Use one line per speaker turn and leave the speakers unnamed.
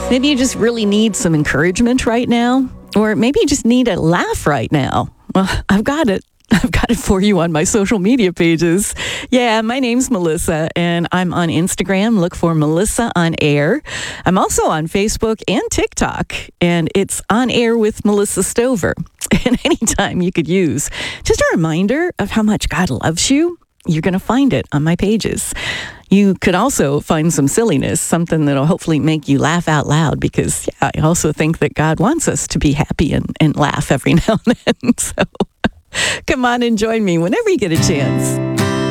Maybe you just really need some encouragement right now, or maybe you just need a laugh right now. Well, I've got it. I've got it for you on my social media pages. Yeah, my name's Melissa, and I'm on Instagram. Look for Melissa on Air. I'm also on Facebook and TikTok, and it's On Air with Melissa Stover. And anytime you could use just a reminder of how much God loves you, you're going to find it on my pages. You could also find some silliness, something that'll hopefully make you laugh out loud, because I also think that God wants us to be happy and laugh every now and then. So come on and join me whenever you get a chance.